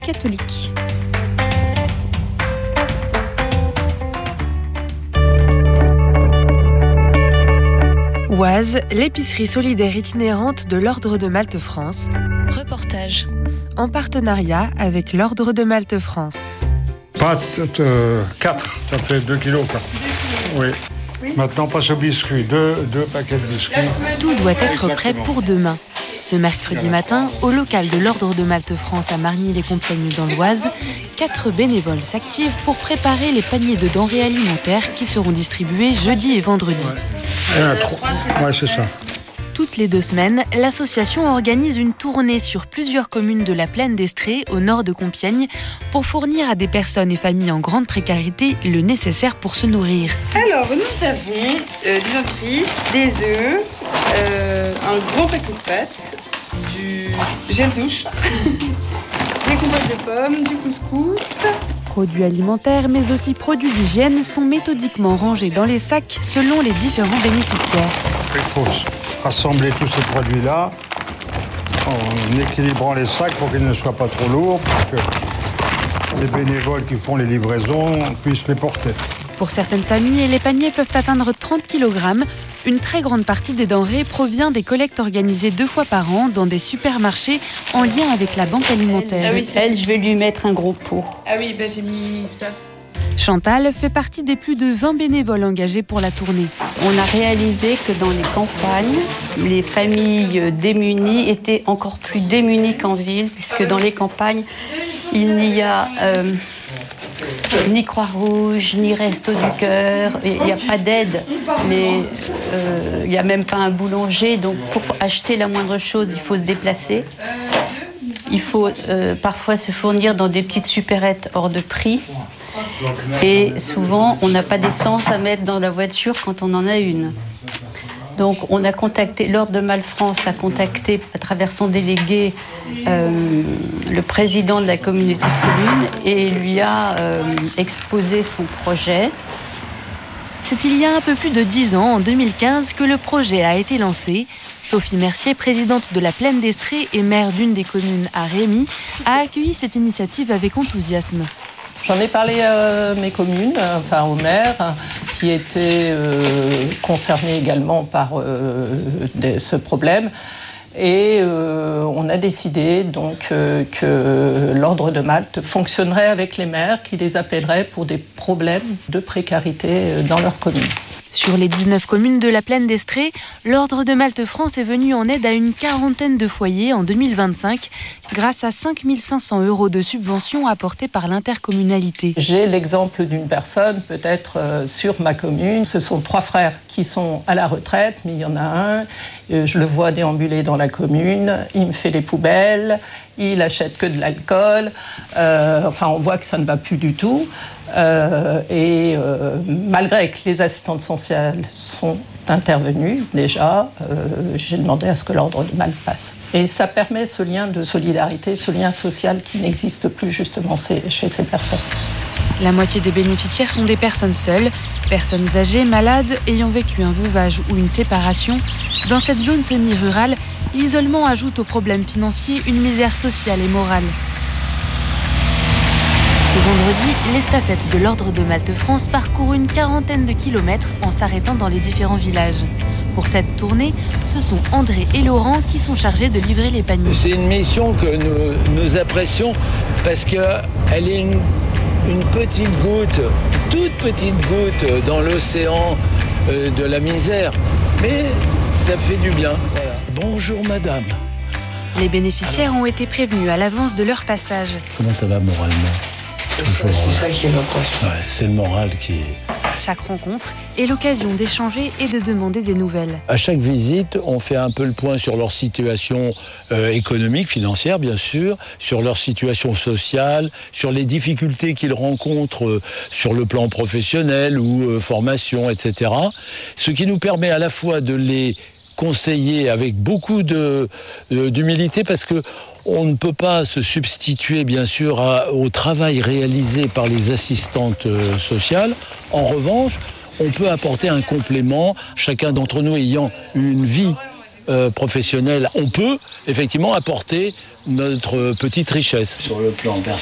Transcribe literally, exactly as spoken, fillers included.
catholique. Oise, l'épicerie solidaire itinérante de l'Ordre de Malte France. Reportage. En partenariat avec l'Ordre de Malte France. Pâtes, euh, quatre, ça fait deux kilos. Quoi. Oui. oui. Maintenant, passe au biscuit, deux, deux paquets de biscuits. Tout doit être prêt pour demain. Ce mercredi matin, au local de l'Ordre de Malte France à Margny-les-Compiègnes dans l'Oise, quatre bénévoles s'activent pour préparer les paniers de denrées alimentaires qui seront distribués jeudi et vendredi. Ouais, un, trois. Ouais, c'est ça. Toutes les deux semaines, l'association organise une tournée sur plusieurs communes de la plaine d'Estrée, au nord de Compiègne, pour fournir à des personnes et familles en grande précarité le nécessaire pour se nourrir. Alors, nous avons euh, du dentifrice, des œufs, euh, un gros paquet de pâtes, du gel douche, des compotes de pommes, du couscous. Produits alimentaires, mais aussi produits d'hygiène, sont méthodiquement rangés dans les sacs selon les différents bénéficiaires. Il faut rassembler tous ces produits-là en équilibrant les sacs pour qu'ils ne soient pas trop lourds, pour que les bénévoles qui font les livraisons puissent les porter. Pour certaines familles, les paniers peuvent atteindre trente kilogrammes. Une très grande partie des denrées provient des collectes organisées deux fois par an dans des supermarchés en lien avec la banque alimentaire. Ah oui, elle, je vais lui mettre un gros pot. Ah oui, bah j'ai mis ça. Chantal fait partie des plus de vingt bénévoles engagés pour la tournée. On a réalisé que dans les campagnes, les familles démunies étaient encore plus démunies qu'en ville, puisque dans les campagnes, il n'y a euh, ni Croix-Rouge, ni Resto du Cœur, il n'y a pas d'aide. Les, euh, il n'y a même pas un boulanger, donc pour acheter la moindre chose, il faut se déplacer. Il faut euh, parfois se fournir dans des petites supérettes hors de prix. Et souvent, on n'a pas d'essence à mettre dans la voiture quand on en a une. Donc, on a contacté, l'Ordre de Malte France a contacté, à travers son délégué, euh, le président de la communauté de communes et lui a euh, exposé son projet. C'est il y a un peu plus de dix ans, en deux mille quinze, que le projet a été lancé. Sophie Mercier, présidente de la Plaine d'Estrée et maire d'une des communes à Rémy, a accueilli cette initiative avec enthousiasme. J'en ai parlé à mes communes, enfin au maire, qui étaient euh, concernés également par euh, de, ce problème. Et euh, on a décidé donc euh, que l'Ordre de Malte fonctionnerait avec les maires, qui les appelleraient pour des problèmes de précarité dans leur commune. Sur les dix-neuf communes de la Plaine d'Estrée, l'Ordre de Malte France est venu en aide à une quarantaine de foyers en deux mille vingt-cinq grâce à cinq mille cinq cents euros de subventions apportées par l'intercommunalité. J'ai l'exemple d'une personne, peut-être euh, sur ma commune. Ce sont trois frères qui sont à la retraite, mais il y en a un. Euh, je le vois déambuler dans la commune. Il me fait les poubelles. Il achète que de l'alcool. Euh, enfin, on voit que ça ne va plus du tout. Euh, et euh, malgré que les assistantes sociales sont intervenues déjà, euh, j'ai demandé à ce que l'Ordre de Malte passe. Et ça permet ce lien de solidarité, ce lien social qui n'existe plus justement chez ces personnes. La moitié des bénéficiaires sont des personnes seules, personnes âgées, malades, ayant vécu un veuvage ou une séparation. Dans cette zone semi-rurale, l'isolement ajoute aux problèmes financiers une misère sociale et morale. Ce vendredi, l'estafette de l'Ordre de Malte France parcourt une quarantaine de kilomètres en s'arrêtant dans les différents villages. Pour cette tournée, ce sont André et Laurent qui sont chargés de livrer les paniers. C'est une mission que nous, nous apprécions parce qu'elle est une, une petite goutte, toute petite goutte dans l'océan euh, de la misère. Mais ça fait du bien. Voilà. Bonjour madame. Les bénéficiaires ont été prévenus à l'avance de leur passage. Comment ça va moralement ? C'est ça qui va pas. Ouais, c'est le moral qui... Chaque rencontre est l'occasion d'échanger et de demander des nouvelles. À chaque visite, on fait un peu le point sur leur situation euh, économique, financière bien sûr, sur leur situation sociale, sur les difficultés qu'ils rencontrent euh, sur le plan professionnel ou euh, formation, et cetera. Ce qui nous permet à la fois de les conseiller avec beaucoup de, euh, d'humilité parce que on ne peut pas se substituer, bien sûr, à, au travail réalisé par les assistantes euh, sociales. En revanche, on peut apporter un complément. Chacun d'entre nous ayant une vie euh, professionnelle, on peut effectivement apporter notre petite richesse. Sur le plan personnel,